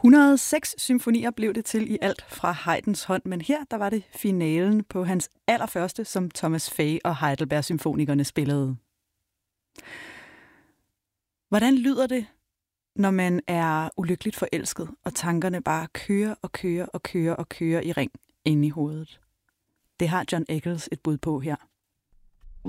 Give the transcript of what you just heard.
106 symfonier blev det til i alt fra Haydns hånd, men her der var det finalen på hans allerførste, som Thomas Fay og Heidelberg-symfonikerne spillede. Hvordan lyder det, når man er ulykkeligt forelsket, og tankerne bare kører i ring inde i hovedet? Det har John Eccles et bud på her.